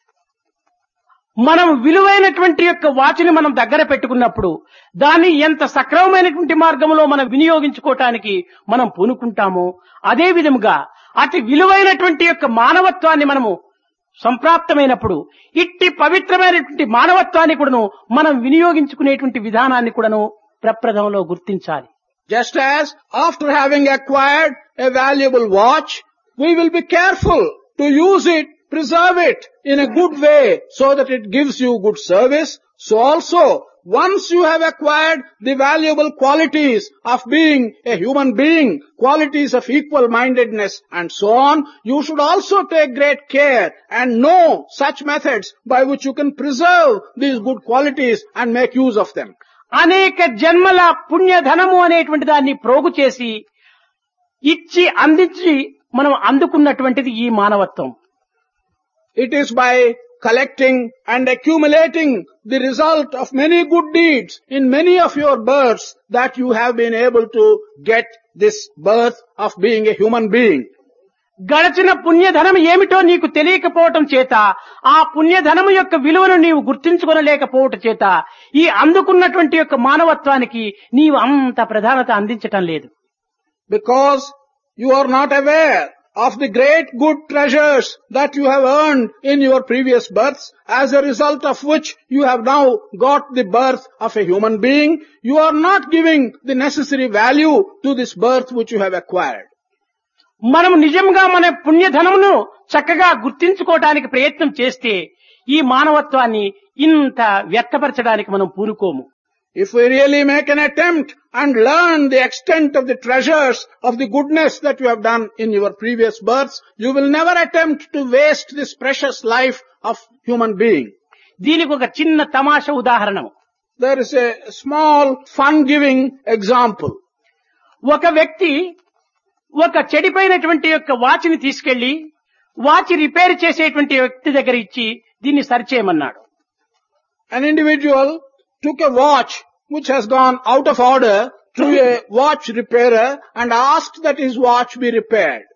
మనం విలువైనటువంటి యొక్క వాచిని మనం దగ్గర పెట్టుకున్నప్పుడు దాన్ని ఎంత సక్రమమైనటువంటి మార్గంలో మనం వినియోగించుకోవటానికి మనం పూనుకుంటామో అదే విధముగా అతి విలువైనటువంటి యొక్క మానవత్వాన్ని మనము సంప్రాప్తమైనప్పుడు ఇట్టి పవిత్రమైనటువంటి మానవత్వాన్ని కూడాను మనం వినియోగించుకునేటువంటి విధానాన్ని కూడాను ప్రప్రథంలో గుర్తించాలి. Just as after having acquired a valuable watch, we will be careful to use it, preserve it in a good way so that it gives you good service. So also, once you have acquired the valuable qualities of being a human being, qualities of equal-mindedness and so on, you should also take great care and know such methods by which you can preserve these good qualities and make use of them. అనేక జన్మల పుణ్యధనము అనేటువంటి దాన్ని ప్రోగు చేసి ఇచ్చి అందించి మనం అందుకున్నటువంటిది ఈ మానవత్వం. It is by collecting and accumulating the result of many good deeds in many of your births that you have been able to get this birth of being a human being. గడచిన పుణ్యధనం ఏమిటో నీకు తెలియకపోవటం చేత ఆ పుణ్యధనము యొక్క విలువను నీవు గుర్తించుకొనలేకపోవటం చేత ఈ అందుకున్నటువంటి యొక్క మానవత్వానికి నీవు అంత ప్రధానత అందించటం లేదు. Because you are not aware of the great good treasures that you have earned in your previous births, as a result of which you have now got the birth of a human being, you are not giving the necessary value to this birth which you have acquired. మనం నిజంగా మన పుణ్యధనమును చక్కగా గుర్తించుకోవడానికి ప్రయత్నం చేస్తే ఈ మానవత్వాన్ని ఇంత వ్యక్తపరచడానికి మనం పూనుకోము. If we really make an attempt and learn the extent of the treasures of the goodness that you have done in your previous births, you will never attempt to waste this precious life of human being. దీనికి ఒక చిన్న తమాషా ఉదాహరణ. There is a small fun-giving example. ఒక వ్యక్తి ఒక చెడిపోయినటువంటి యొక్క వాచ్ని తీసుకెళ్లి వాచ్ రిపేర్ చేసేటువంటి వ్యక్తి దగ్గర ఇచ్చి దీన్ని సరిచేయమన్నాడు. An individual took a watch which has gone out of order to a watch repairer and asked that his watch be repaired.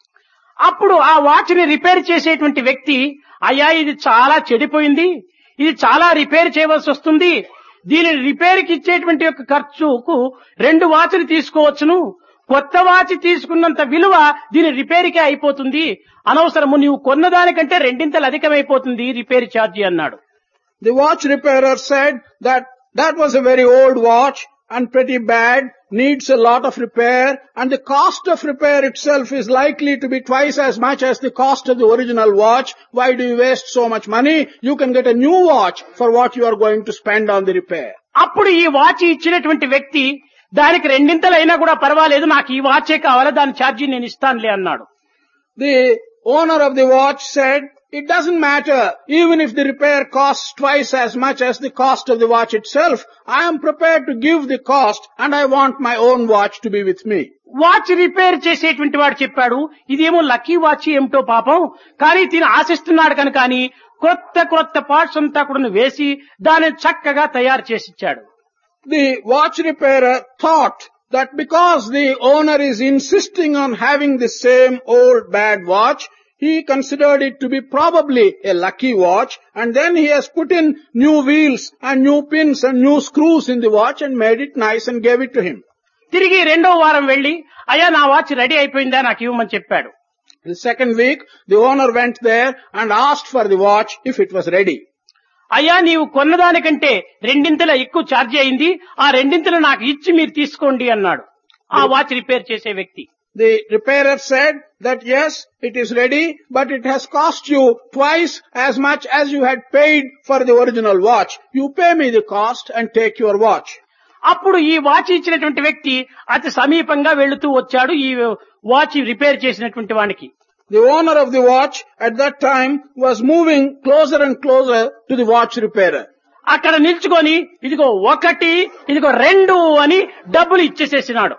అప్పుడు ఆ వాచ్ ని రిపేర్ చేసేటువంటి వ్యక్తి, అయ్యా ఇది చాలా చెడిపోయింది, ఇది చాలా రిపేర్ చేయవలసి వస్తుంది, దీని రిపేర్ కి ఇచ్చేటువంటి యొక్క ఖర్చుకు రెండు వాచ్లు తీసుకోవచ్చును, కొత్త వాచ్ తీసుకున్నంత విలువ దీని రిపేర్కే అయిపోతుంది, అనవసరము, నీవు కొన్నదానికంటే రెండింతలు అధికమైపోతుంది రిపేర్ ఛార్జీ అన్నాడు. The watch repairer said that that was a very old watch and pretty bad, needs a lot of repair, and the cost of repair itself is likely to be twice as much as the cost of the original watch. Why do you waste so much money? You can get a new watch for what you are going to spend on the repair. అప్పుడు ఈ watch ఇచ్చినటువంటి వ్యక్తి, దానికి రెండింతలు అయినా కూడా పర్వాలేదు, నాకు ఈ వాచే కావాలా, దాని ఛార్జీ నేను ఇస్తానులే అన్నాడు. The owner of the watch said, it doesn't matter, even if the repair costs twice as much as the cost of the watch itself, I am prepared to give the cost and I want my own watch to be with me. Watch repair చేసేటువంటి వాడు చెప్పాడు, ఇదేమో lucky watch ఏమిటో పాపం, కానీ తిని ఆశిస్తున్నాడు కనుక అని కొత్త కొత్త పార్ట్స్ అంతా కూడా వేసి దాన్ని చక్కగా తయారు చేసిచ్చాడు. The watch repairer thought that because the owner is insisting on having the same old bad watch, he considered it to be probably a lucky watch, and then he has put in new wheels and new pins and new screws in the watch and made it nice and gave it to him. తిరిగి రెండో వారం వెళ్లి, అయ్యా నా watch ready అయిపోయిందా, నాకు ఇవ్వమని చెప్పాడు. The second week, the owner went there and asked for the watch if it was ready. అయ్యా నీవు కొన్నదానికంటే రెండింతల ఎక్కువ ఛార్జీ అయింది, ఆ రెండింతలు నాకు ఇచ్చి మీరు తీసుకోండి అన్నాడు ఆ వాచ్ రిపేర్ చేసే వ్యక్తి. The repairer said that yes, it is ready, but it has cost you twice as much as you had paid for the original watch. You pay me the cost and take your watch. అప్పుడు ఈ watch ఇచ్చినటువంటి వ్యక్తి అతి సమీపంగా వెళుతూ వచ్చాడు ఈ watch repair చేసినటువంటి వానికి. The owner of the watch at that time was moving closer and closer to the watch repairer. అక్కడ నిల్చుకొని ఇదిగో ఒకటి, ఇదిగో రెండు అని డబ్బులు ఇచ్చేసేసినాడు.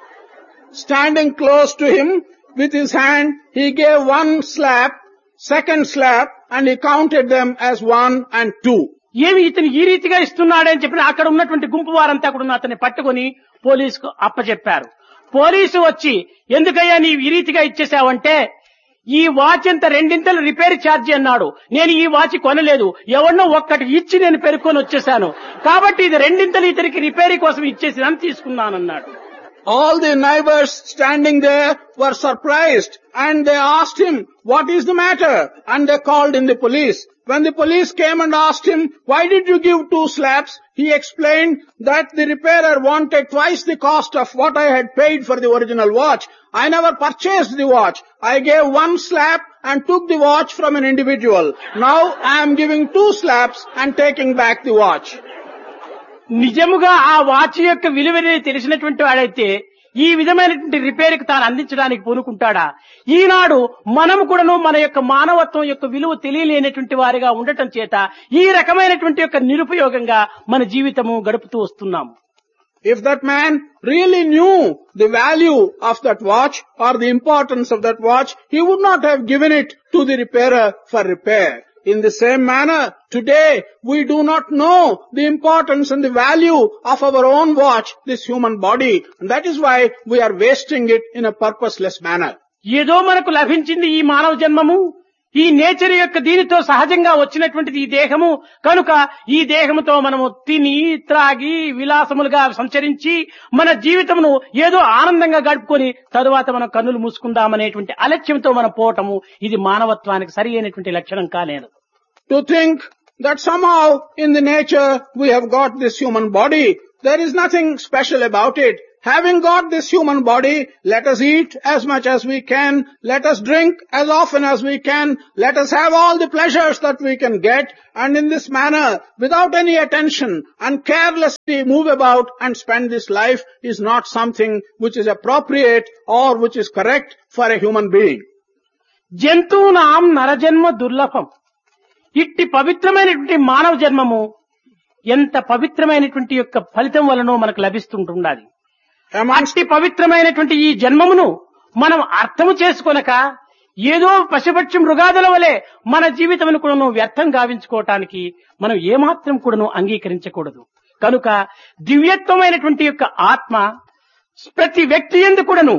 Standing close to him with his hand, he gave one slap, second slap, and he counted them as one and two. ఏమి ఇతను ఈ రీతిగా ఇస్తున్నాడని చెప్పిన అక్కడ ఉన్నటువంటి గుంపు వారంతా కూడా అతన్ని పట్టుకొని పోలీసుకు అప్పచెప్పారు. పోలీసు వచ్చి, ఎందుకయ్యా నీవు ఈ రీతిగా ఇచ్చేసావంటే, ఈ వాచ్ ఎంత రెండింతలు రిపేర్ ఛార్జీ అన్నాడు, నేను ఈ వాచ్ కొనలేదు, ఎవరినో ఒక్కటి ఇచ్చి నేను పెరుక్కొని వచ్చేసాను, కాబట్టి ఇది రెండింతలు ఇతనికి రిపేరీ కోసం ఇచ్చేసి తీసుకున్నానన్నాడు. All the neighbors standing there were surprised and they asked him, what is the matter? And they called in the police. When the police came and asked him, why did you give two slaps? He explained that the repairer wanted twice the cost of what I had paid for the original watch. I never purchased the watch. I gave one slap and took the watch from an individual. Now I am giving two slaps and taking back the watch. నిజముగా ఆ watch యొక్క విలువని తెలిసినటువంటి వాడైతే ఈ విధమైనటువంటి రిపేర్కి తాను అందించడానికి పూనుకుంటాడా? ఈనాడు మనము కూడాను మన యొక్క మానవత్వం యొక్క విలువ తెలియలేనటువంటి వారిగా ఉండటం చేత ఈ రకమైనటువంటి యొక్క నిరుపయోగంగా మన జీవితము గడుపుతూ వస్తున్నాము. If that man really knew the value of that watch or the importance of that watch, he would not have given it to the repairer for repair. In the same manner, today we do not know the importance and the value of our own watch, this human body, and that is why we are wasting it in a purposeless manner. ఏదో మనకు లభించింది ఈ మానవ జన్మము, ఈ nature యొక్క దీనితో సహజంగా వచ్చినటువంటిది ఈ దేహము కనుక ఈ దేహముతో మనము తిని త్రాగి విలాసములుగా సంచరించి మన జీవితమును ఏదో ఆనందంగా గడుపుకొని తరువాత మనం కన్నులు మూసుకుందామనేటువంటి అలక్ష్యంతో మనం పోవటము ఇది మానవత్వానికి సరి అయినటువంటి లక్షణం కాలేదు. To think that somehow in the nature we have got this human body, there is nothing special about it. Having got this human body, let us eat as much as we can, let us drink as often as we can, let us have all the pleasures that we can get, and in this manner, without any attention and carelessly move about and spend this life is not something which is appropriate or which is correct for a human being. జంతువునాం నరజన్మ దుర్లభం. ఇట్టి పవిత్రమైనటువంటి మానవ జన్మము ఎంత పవిత్రమైనటువంటి యొక్క ఫలితం వలనో మనకు లభిస్తుంటున్నది. అట్టి పవిత్రమైనటువంటి ఈ జన్మమును మనం అర్థము చేసుకొనక ఏదో పశుపక్షి మృగాదుల వలె మన జీవితమును కూడాను వ్యర్థం గావించుకోవటానికి మనం ఏమాత్రం కూడాను అంగీకరించకూడదు. కనుక దివ్యత్వమైనటువంటి యొక్క ఆత్మ ప్రతి వ్యక్తి యందు కూడాను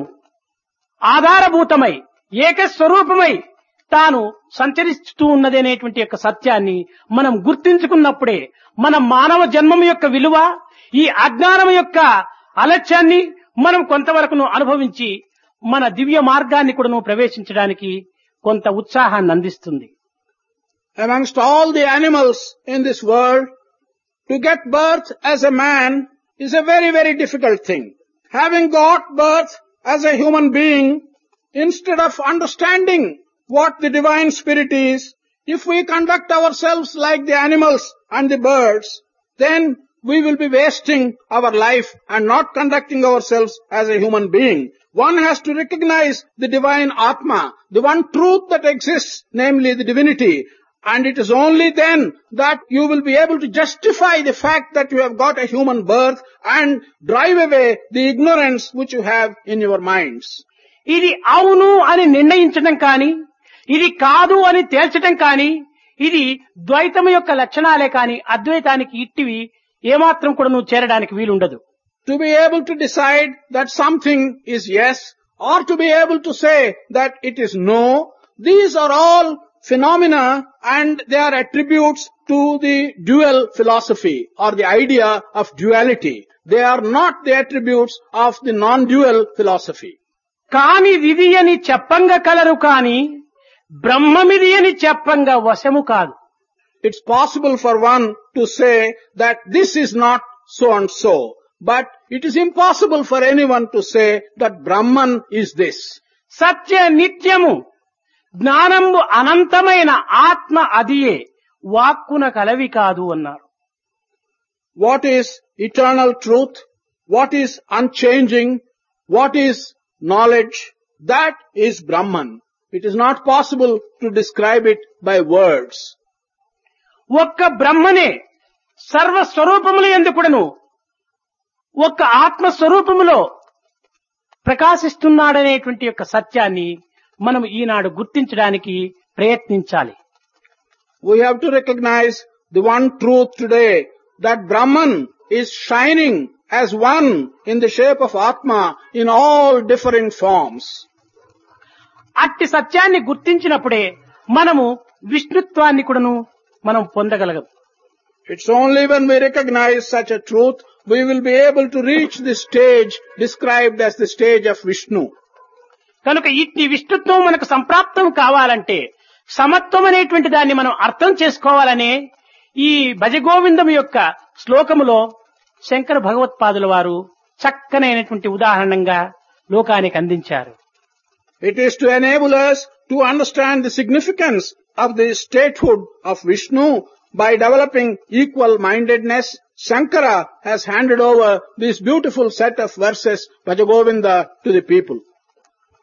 ఆధారభూతమై ఏకస్వరూపమై తాను సంచరిస్తూ ఉన్నదనేటువంటి యొక్క సత్యాన్ని మనం గుర్తించుకున్నప్పుడే మన మానవ జన్మం యొక్క విలువ ఈ అజ్ఞానం యొక్క అలక్ష్యాన్ని మనం కొంతవరకును అనుభవించి మన దివ్య మార్గాన్ని కూడాను ప్రవేశించడానికి కొంత ఉత్సాహాన్ని అందిస్తుంది. Amongst all the animals in this world, to get birth as a man is a very, very difficult thing. Having got birth as a human being, instead of understanding what the divine spirit is, if we conduct ourselves like the animals and the birds, then we will be wasting our life and not conducting ourselves as a human being. One has to recognize the divine Atma, the one truth that exists, namely the divinity. And it is only then that you will be able to justify the fact that you have got a human birth and drive away the ignorance which you have in your minds. ఇది అవును అని నిర్ణయించడం కానీ ఇది కాదు అని తేల్చడం కానీ ఇది ద్వైతం యొక్క లక్షణాలే కానీ అద్వైతానికి ఇట్టివి ఏమాత్రం కూడా నువ్వు చేరడానికి వీలుండదు. To be able to decide that something is yes or to be able to say that it is no, these are all phenomena and they are attributes to the dual philosophy or the idea of duality. They are not the attributes of the non-dual philosophy. కాని విధి అని చెప్పంగా colour కాని బ్రహ్మమిది అని చెప్పంగా వశము కాదు. It's possible for one to say that this is not so and so, but it is impossible for anyone to say that Brahman is this. సత్య నిత్యము జ్ఞానంబు అనంతమైన ఆత్మ అదియే వాక్కున కలవి కాదు అన్నారు. What is eternal truth? What is unchanging? What is knowledge? That is Brahman. It is not possible to describe it by words. ఒక్క బ్రహ్మనే సర్వస్వరూపముల యందు కూడాను ఒక్క ఆత్మస్వరూపములో ప్రకాశిస్తున్నాడనేటువంటి యొక్క సత్యాన్ని మనం ఈనాడు గుర్తించడానికి ప్రయత్నించాలి. We have to recognize the one truth today, that Brahman is shining as one in the shape of Atma in all different forms. అట్టి సత్యాన్ని గుర్తించినప్పుడే మనము విష్ణుత్వాన్ని కూడాను మనం పొందగలగం. It's only when we recognize such a truth we will be able to reach the stage described as the stage of Vishnu. కనుక ఇట్టి విష్ణుత్వం మనకు సంప్రాప్తం కావాలంటే సమత్వం అనేటువంటి దాన్ని మనం అర్థం చేసుకోవాలనే ఈ భజగోవిందం యొక్క శ్లోకములో శంకర భగవత్పాదుల వారు చక్కనైనటువంటి ఉదాహరణంగా లోకానికి అందించారు. It is to enable us to understand the significance of the statehood of Vishnu by developing equal mindedness. Shankara has handed over this beautiful set of verses, Bhajagovinda, to the people.